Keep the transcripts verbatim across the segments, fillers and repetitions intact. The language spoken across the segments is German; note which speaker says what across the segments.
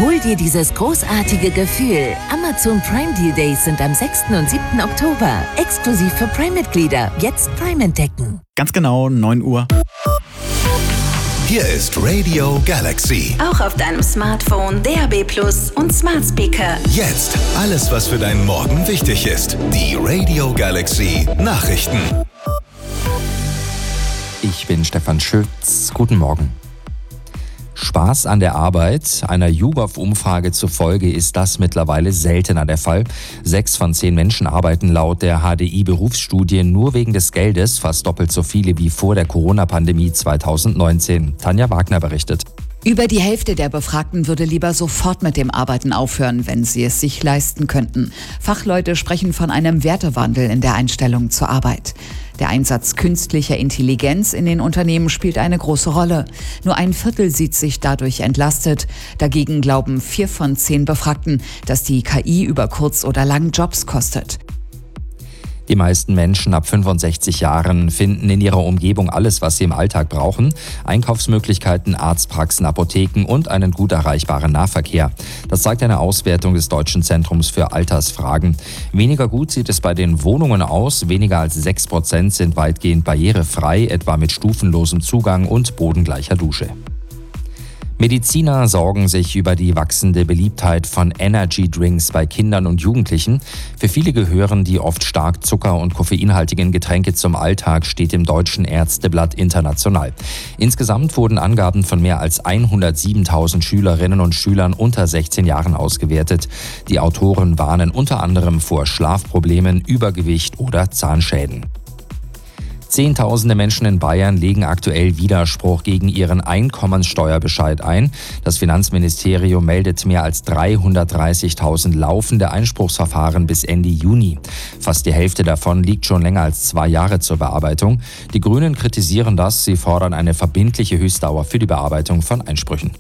Speaker 1: Hol dir dieses großartige Gefühl. Amazon Prime Deal Days sind am sechsten und siebten Oktober. Exklusiv für Prime-Mitglieder. Jetzt Prime entdecken.
Speaker 2: Ganz genau neun Uhr.
Speaker 3: Hier ist Radio Galaxy.
Speaker 4: Auch auf deinem Smartphone, D A B Plus und Smart Speaker.
Speaker 3: Jetzt alles, was für deinen Morgen wichtig ist. Die Radio Galaxy Nachrichten.
Speaker 5: Ich bin Stefan Schütz. Guten Morgen. Spaß an der Arbeit. Einer YouGov-Umfrage zufolge ist das mittlerweile seltener der Fall. Sechs von zehn Menschen arbeiten laut der H D I-Berufsstudie nur wegen des Geldes, fast doppelt so viele wie vor der Corona-Pandemie zweitausendneunzehn. Tanja Wagner berichtet.
Speaker 6: Über die Hälfte der Befragten würde lieber sofort mit dem Arbeiten aufhören, wenn sie es sich leisten könnten. Fachleute sprechen von einem Wertewandel in der Einstellung zur Arbeit. Der Einsatz künstlicher Intelligenz in den Unternehmen spielt eine große Rolle. Nur ein Viertel sieht sich dadurch entlastet. Dagegen glauben vier von zehn Befragten, dass die K I über kurz oder lang Jobs kostet.
Speaker 5: Die meisten Menschen ab fünfundsechzig Jahren finden in ihrer Umgebung alles, was sie im Alltag brauchen. Einkaufsmöglichkeiten, Arztpraxen, Apotheken und einen gut erreichbaren Nahverkehr. Das zeigt eine Auswertung des Deutschen Zentrums für Altersfragen. Weniger gut sieht es bei den Wohnungen aus. Weniger als sechs Prozent sind weitgehend barrierefrei, etwa mit stufenlosem Zugang und bodengleicher Dusche. Mediziner sorgen sich über die wachsende Beliebtheit von Energy Drinks bei Kindern und Jugendlichen. Für viele gehören die oft stark zucker- und koffeinhaltigen Getränke zum Alltag, steht im Deutschen Ärzteblatt International. Insgesamt wurden Angaben von mehr als hundertsiebentausend Schülerinnen und Schülern unter sechzehn Jahren ausgewertet. Die Autoren warnen unter anderem vor Schlafproblemen, Übergewicht oder Zahnschäden. Zehntausende Menschen in Bayern legen aktuell Widerspruch gegen ihren Einkommenssteuerbescheid ein. Das Finanzministerium meldet mehr als dreihundertdreißigtausend laufende Einspruchsverfahren bis Ende Juni. Fast die Hälfte davon liegt schon länger als zwei Jahre zur Bearbeitung. Die Grünen kritisieren das. Sie fordern eine verbindliche Höchstdauer für die Bearbeitung von Einsprüchen.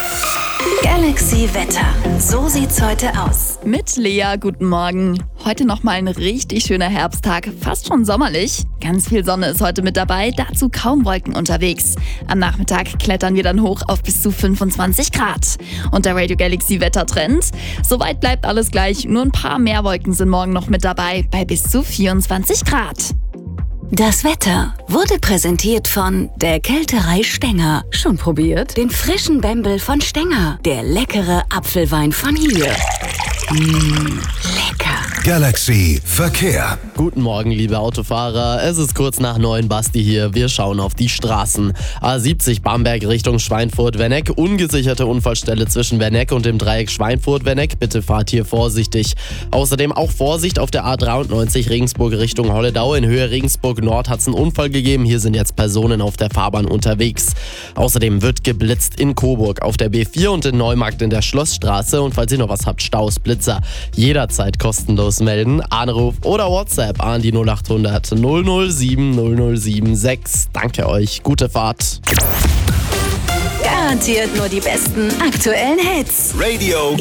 Speaker 4: Galaxy Wetter. So sieht's heute aus.
Speaker 7: Mit Lea, guten Morgen. Heute nochmal ein richtig schöner Herbsttag, fast schon sommerlich. Ganz viel Sonne ist heute mit dabei, dazu kaum Wolken unterwegs. Am Nachmittag klettern wir dann hoch auf bis zu fünfundzwanzig Grad. Und der Radio Galaxy Wettertrend? Soweit bleibt alles gleich, nur ein paar mehr Wolken sind morgen noch mit dabei, bei bis zu vierundzwanzig Grad.
Speaker 4: Das Wetter wurde präsentiert von der Kälterei Stenger. Schon probiert? Den frischen Bembel von Stenger. Der leckere Apfelwein von hier. Mmh, lecker.
Speaker 3: Galaxy Verkehr.
Speaker 8: Guten Morgen, liebe Autofahrer. Es ist kurz nach neun, Basti hier. Wir schauen auf die Straßen. A siebzig Bamberg Richtung Schweinfurt-Wenneck. Ungesicherte Unfallstelle zwischen Wenneck und dem Dreieck Schweinfurt-Wenneck. Bitte fahrt hier vorsichtig. Außerdem auch Vorsicht auf der A dreiundneunzig Regensburg Richtung Holledau. In Höhe Regensburg Nord hat es einen Unfall gegeben. Hier sind jetzt Personen auf der Fahrbahn unterwegs. Außerdem wird geblitzt in Coburg auf der B vier und in Neumarkt in der Schlossstraße. Und falls ihr noch was habt, Staus, Blitzer, jederzeit kostenlos melden. Anruf oder WhatsApp an die null acht hundert null null sieben null null sieben sechs. Danke euch, gute Fahrt.
Speaker 4: Garantiert nur die besten aktuellen Hits.
Speaker 3: Radio